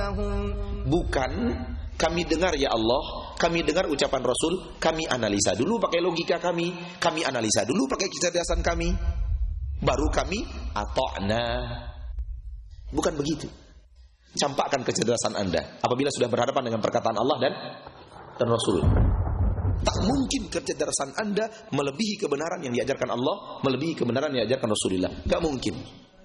Bukan kami dengar ya Allah, kami dengar ucapan Rasul, kami analisa dulu pakai logika kami analisa dulu pakai kecerdasan kami, baru kami ata'na. Bukan begitu. Campakkan kecerdasan Anda apabila sudah berhadapan dengan perkataan Allah dan Rasul. Tak mungkin kecerdasan Anda melebihi kebenaran yang diajarkan Allah, melebihi kebenaran yang diajarkan Rasulullah. Gak mungkin.